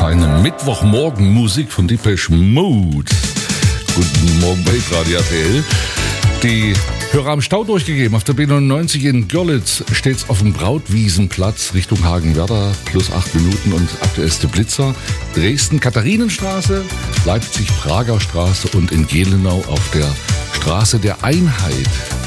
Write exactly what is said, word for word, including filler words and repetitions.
feine Mittwochmorgen-Musik von Depeche Mode. Guten Morgen bei Radio R T L. Die Hörer haben Stau durchgegeben. Auf der B neunundneunzig in Görlitz steht's auf dem Brautwiesenplatz Richtung Hagenwerder. Plus acht Minuten und aktuellste Blitzer. Dresden Katharinenstraße, Leipzig Prager Straße und in Gelenau auf der Straße der Einheit